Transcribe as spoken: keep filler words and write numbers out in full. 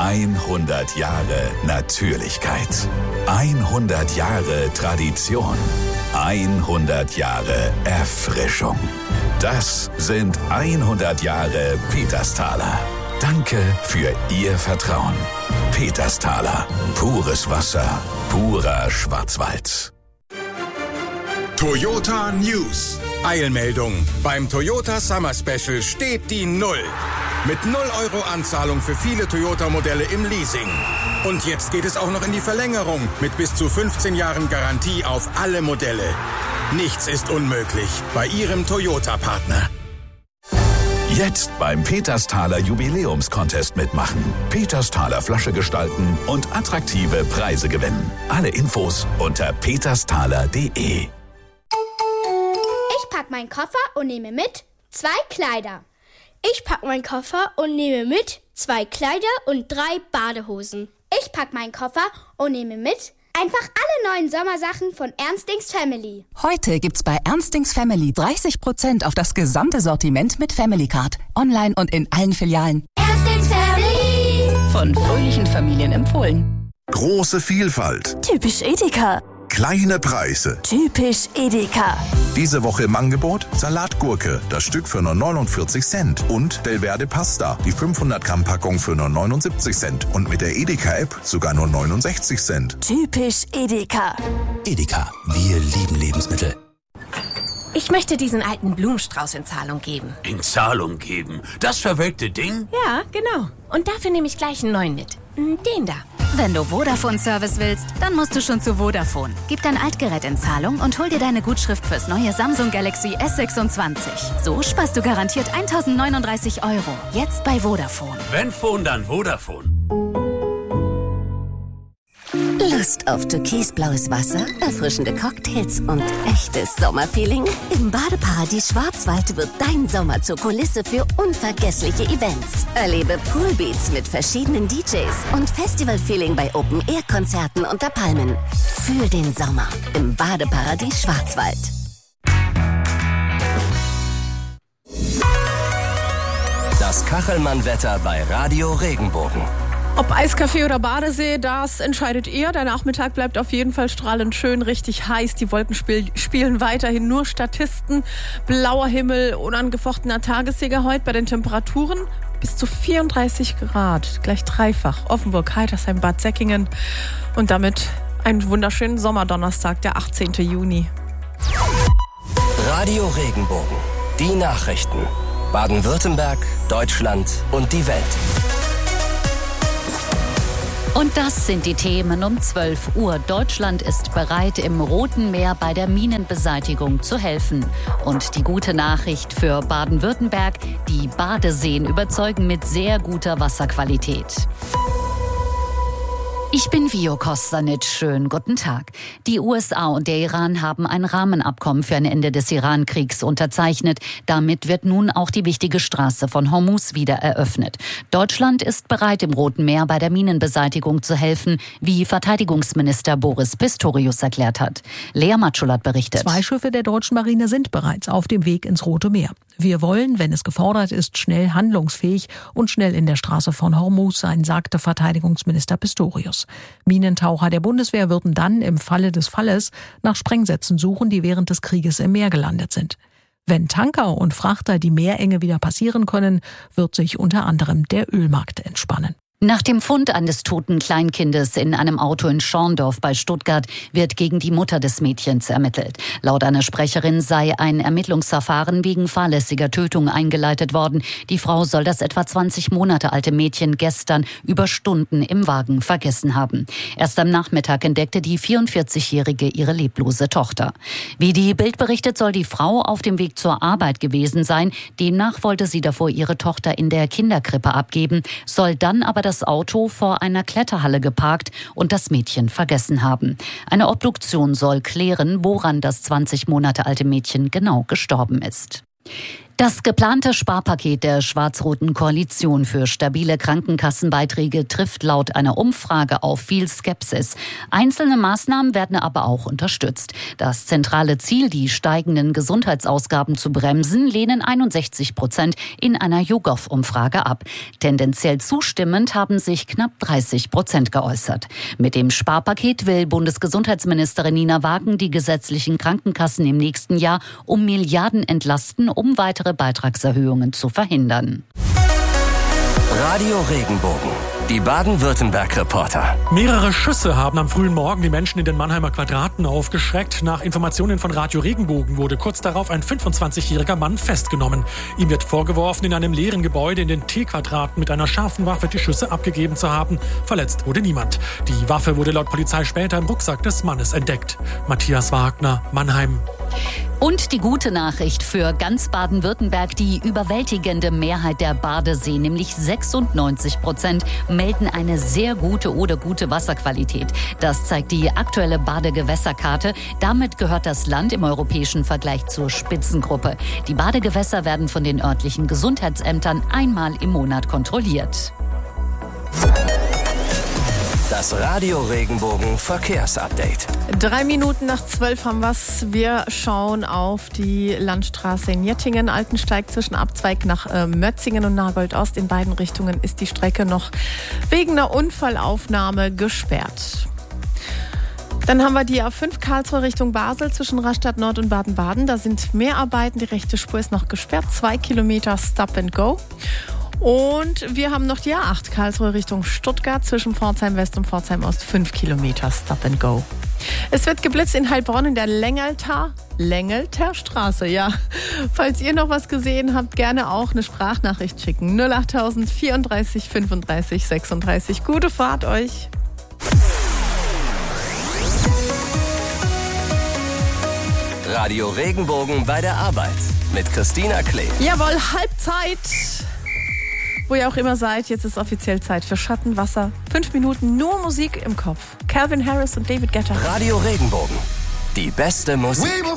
hundert Jahre Natürlichkeit. hundert Jahre Tradition. hundert Jahre Erfrischung. Das sind hundert Jahre Petersthaler. Danke für Ihr Vertrauen. Petersthaler. Pures Wasser. Purer Schwarzwald. Toyota News. Eilmeldung. Beim Toyota Summer Special steht die Null. Mit null Euro Anzahlung für viele Toyota-Modelle im Leasing. Und jetzt geht es auch noch in die Verlängerung mit bis zu fünfzehn Jahren Garantie auf alle Modelle. Nichts ist unmöglich bei Ihrem Toyota-Partner. Jetzt beim Petersthaler Jubiläumscontest mitmachen. Petersthaler Flasche gestalten und attraktive Preise gewinnen. Alle Infos unter petersthaler punkt de. Ich pack meinen Koffer und nehme mit zwei Kleider. Ich pack meinen Koffer und nehme mit zwei Kleider und drei Badehosen. Ich pack meinen Koffer und nehme mit einfach alle neuen Sommersachen von Ernstings Family. Heute gibt's bei Ernstings Family dreißig Prozent auf das gesamte Sortiment mit Family Card. Online und in allen Filialen. Ernstings Family. Von fröhlichen Familien empfohlen. Große Vielfalt. Typisch Edeka. Kleine Preise. Typisch Edeka. Diese Woche im Angebot Salatgurke, das Stück für nur neunundvierzig Cent. Und Delverde Pasta, die fünfhundert Gramm Packung für nur neunundsiebzig Cent. Und mit der Edeka-App sogar nur neunundsechzig Cent. Typisch Edeka. Edeka, wir lieben Lebensmittel. Ich möchte diesen alten Blumenstrauß in Zahlung geben. In Zahlung geben? Das verwelkte Ding? Ja, genau. Und dafür nehme ich gleich einen neuen mit. Den da. Wenn du Vodafone-Service willst, dann musst du schon zu Vodafone. Gib dein Altgerät in Zahlung und hol dir deine Gutschrift fürs neue Samsung Galaxy S sechsundzwanzig. So sparst du garantiert eintausendneununddreißig Euro. Jetzt bei Vodafone. Wenn Phone, dann Vodafone. Lust auf türkisblaues Wasser, erfrischende Cocktails und echtes Sommerfeeling? Im Badeparadies Schwarzwald wird dein Sommer zur Kulisse für unvergessliche Events. Erlebe Poolbeats mit verschiedenen D Js und Festivalfeeling bei Open-Air-Konzerten unter Palmen. Fühl den Sommer im Badeparadies Schwarzwald. Das Kachelmann-Wetter bei Radio Regenbogen. Ob Eiskaffee oder Badesee, das entscheidet ihr. Der Nachmittag bleibt auf jeden Fall strahlend schön, richtig heiß. Die Wolken spiel- spielen weiterhin nur Statisten. Blauer Himmel, unangefochtener Tagessieger heute bei den Temperaturen. Bis zu vierunddreißig Grad, gleich dreifach. Offenburg, Heitersheim, Bad Säckingen. Und damit einen wunderschönen Sommerdonnerstag, der achtzehnten Juni. Radio Regenbogen. Die Nachrichten. Baden-Württemberg, Deutschland und die Welt. Und das sind die Themen um zwölf Uhr. Deutschland ist bereit, im Roten Meer bei der Minenbeseitigung zu helfen. Und die gute Nachricht für Baden-Württemberg: die Badeseen überzeugen mit sehr guter Wasserqualität. Ich bin Vio Kostanic. Schönen guten Tag. Die U S A und der Iran haben ein Rahmenabkommen für ein Ende des Iran-Kriegs unterzeichnet. Damit wird nun auch die wichtige Straße von Hormuz wieder eröffnet. Deutschland ist bereit, im Roten Meer bei der Minenbeseitigung zu helfen, wie Verteidigungsminister Boris Pistorius erklärt hat. Lea Matschulat berichtet. Zwei Schiffe der deutschen Marine sind bereits auf dem Weg ins Rote Meer. Wir wollen, wenn es gefordert ist, schnell handlungsfähig und schnell in der Straße von Hormuz sein, sagte Verteidigungsminister Pistorius. Minentaucher der Bundeswehr würden dann im Falle des Falles nach Sprengsätzen suchen, die während des Krieges im Meer gelandet sind. Wenn Tanker und Frachter die Meerenge wieder passieren können, wird sich unter anderem der Ölmarkt entspannen. Nach dem Fund eines toten Kleinkindes in einem Auto in Schorndorf bei Stuttgart wird gegen die Mutter des Mädchens ermittelt. Laut einer Sprecherin sei ein Ermittlungsverfahren wegen fahrlässiger Tötung eingeleitet worden. Die Frau soll das etwa zwanzig Monate alte Mädchen gestern über Stunden im Wagen vergessen haben. Erst am Nachmittag entdeckte die vierundvierzigjährige ihre leblose Tochter. Wie die Bild berichtet, soll die Frau auf dem Weg zur Arbeit gewesen sein. Demnach wollte sie davor ihre Tochter in der Kinderkrippe abgeben, soll dann aber das Auto vor einer Kletterhalle geparkt und das Mädchen vergessen haben. Eine Obduktion soll klären, woran das zwanzig Monate alte Mädchen genau gestorben ist. Das geplante Sparpaket der schwarz-roten Koalition für stabile Krankenkassenbeiträge trifft laut einer Umfrage auf viel Skepsis. Einzelne Maßnahmen werden aber auch unterstützt. Das zentrale Ziel, die steigenden Gesundheitsausgaben zu bremsen, lehnen einundsechzig Prozent in einer YouGov-Umfrage ab. Tendenziell zustimmend haben sich knapp dreißig Prozent geäußert. Mit dem Sparpaket will Bundesgesundheitsministerin Nina Wagen die gesetzlichen Krankenkassen im nächsten Jahr um Milliarden entlasten, um weitere Beitragserhöhungen zu verhindern. Radio Regenbogen, die Baden-Württemberg-Reporter. Mehrere Schüsse haben am frühen Morgen die Menschen in den Mannheimer Quadraten aufgeschreckt. Nach Informationen von Radio Regenbogen wurde kurz darauf ein fünfundzwanzigjähriger Mann festgenommen. Ihm wird vorgeworfen, in einem leeren Gebäude in den T-Quadraten mit einer scharfen Waffe die Schüsse abgegeben zu haben. Verletzt wurde niemand. Die Waffe wurde laut Polizei später im Rucksack des Mannes entdeckt. Matthias Wagner, Mannheim. Und die gute Nachricht für ganz Baden-Württemberg: Die überwältigende Mehrheit der Badeseen, nämlich sechsundneunzig Prozent, melden eine sehr gute oder gute Wasserqualität. Das zeigt die aktuelle Badegewässerkarte. Damit gehört das Land im europäischen Vergleich zur Spitzengruppe. Die Badegewässer werden von den örtlichen Gesundheitsämtern einmal im Monat kontrolliert. Das Radio Regenbogen Verkehrsupdate. Drei Minuten nach zwölf haben wir's. Wir schauen auf die Landstraße in Jettingen. Altensteig zwischen Abzweig nach äh, Mötzingen und Nagold-Ost. In beiden Richtungen ist die Strecke noch wegen einer Unfallaufnahme gesperrt. Dann haben wir die A fünf Karlsruhe Richtung Basel zwischen Rastatt Nord und Baden-Baden. Da sind Mehrarbeiten. Die rechte Spur ist noch gesperrt. Zwei Kilometer Stop and Go. Und wir haben noch die A acht Karlsruhe Richtung Stuttgart zwischen Pforzheim West und Pforzheim Ost. Fünf Kilometer Stop and Go. Es wird geblitzt in Heilbronn in der Längelter, Längelter Straße, ja. Falls ihr noch was gesehen habt, gerne auch eine Sprachnachricht schicken. null acht tausend vierunddreißig fünfunddreißig sechsunddreißig. Gute Fahrt euch. Radio Regenbogen bei der Arbeit mit Christina Klee. Jawohl, Halbzeit. Wo ihr auch immer seid, jetzt ist offiziell Zeit für Schatten, Wasser. Fünf Minuten nur Musik im Kopf. Calvin Harris und David Guetta. Radio Regenbogen, die beste Musik.